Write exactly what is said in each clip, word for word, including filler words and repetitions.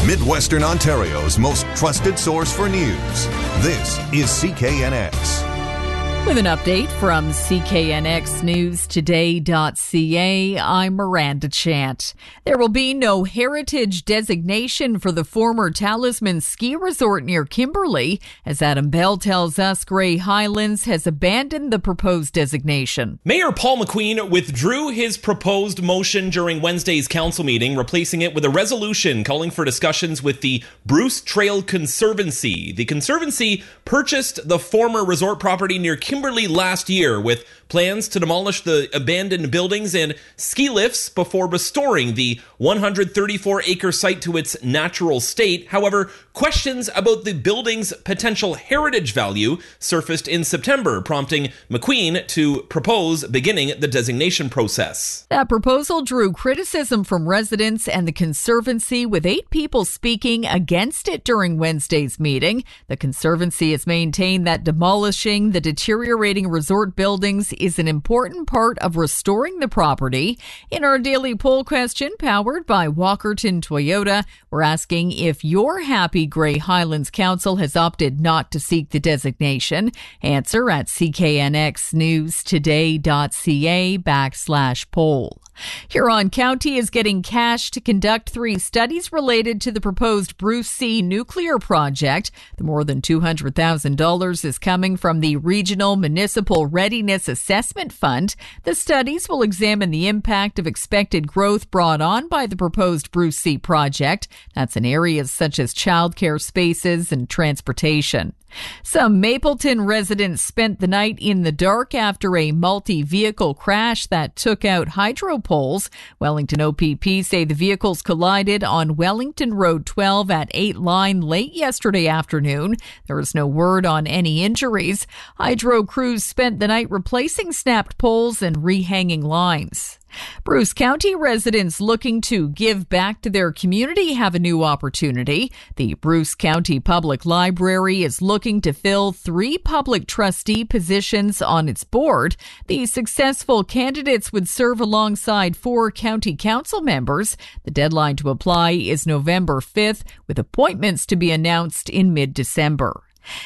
Midwestern Ontario's most trusted source for news. This is C K N X. With an update from C K N X News Today dot C A, I'm Miranda Chant. There will be no heritage designation for the former Talisman ski resort near Kimberley, as Adam Bell tells us Grey Highlands has abandoned the proposed designation. Mayor Paul McQueen withdrew his proposed motion during Wednesday's council meeting, replacing it with a resolution calling for discussions with the Bruce Trail Conservancy. The Conservancy purchased the former resort property near Kimberley Kimberley last year with plans to demolish the abandoned buildings and ski lifts before restoring the one hundred thirty-four acre site to its natural state. However, questions about the building's potential heritage value surfaced in September, prompting McQueen to propose beginning the designation process. That proposal drew criticism from residents and the Conservancy, with eight people speaking against it during Wednesday's meeting. The Conservancy has maintained that demolishing the deteriorating resort buildings is an important part of restoring the property. In our daily poll question, powered by Walkerton Toyota, we're asking if you're happy Grey Highlands Council has opted not to seek the designation. Answer at C K N X News Today dot C A backslash poll. Huron County is getting cash to conduct three studies related to the proposed Bruce C nuclear project. The more than two hundred thousand dollars is coming from the Regional Municipal Readiness Assessment Fund. The studies will examine the impact of expected growth brought on by the proposed Bruce C project. That's in areas such as childcare spaces and transportation. Some Mapleton residents spent the night in the dark after a multi-vehicle crash that took out hydro poles. Wellington O P P say the vehicles collided on Wellington Road twelve at eight Line late yesterday afternoon. There is no word on any injuries. Hydro crews spent the night replacing snapped poles and rehanging lines. Bruce County residents looking to give back to their community have a new opportunity. The Bruce County Public Library is looking to fill three public trustee positions on its board. The successful candidates would serve alongside four county council members. The deadline to apply is November fifth, with appointments to be announced in mid-December.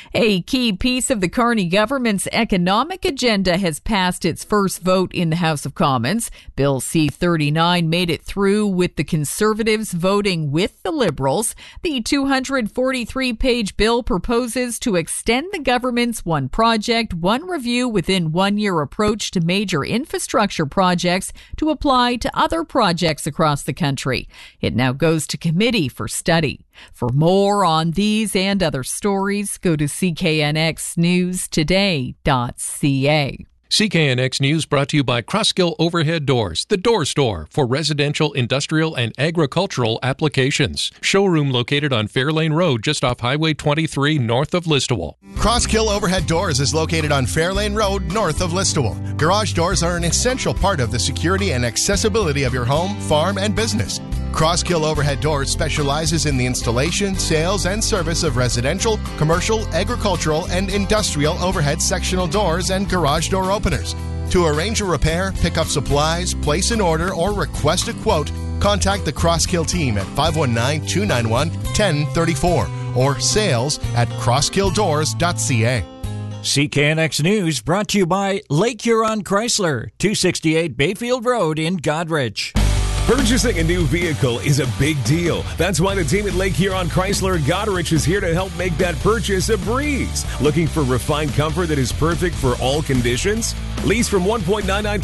A key piece of the Carney government's economic agenda has passed its first vote in the House of Commons. Bill C thirty-nine made it through, with the Conservatives voting with the Liberals. The two hundred forty-three page bill proposes to extend the government's one project, one review within one year approach to major infrastructure projects to apply to other projects across the country. It now goes to committee for study. For more on these and other stories, go to C K N X News Today dot C A. C K N X News brought to you by Crosskill Overhead Doors, the door store for residential, industrial, and agricultural applications. Showroom located on Fairlane Road, just off Highway twenty-three, north of Listowel. Crosskill Overhead Doors is located on Fairlane Road, north of Listowel. Garage doors are an essential part of the security and accessibility of your home, farm, and business. Crosskill Overhead Doors specializes in the installation, sales, and service of residential, commercial, agricultural, and industrial overhead sectional doors and garage door openers. To arrange a repair, pick up supplies, place an order, or request a quote, contact the Crosskill team at five one nine, two nine one, one zero three four or sales at crosskill doors dot C A. C K N X News brought to you by Lake Huron Chrysler, two sixty-eight Bayfield Road in Godrich. Purchasing a new vehicle is a big deal. That's why the team at Lake Huron Chrysler and Goderich is here to help make that purchase a breeze. Looking for refined comfort that is perfect for all conditions? Lease from one point nine nine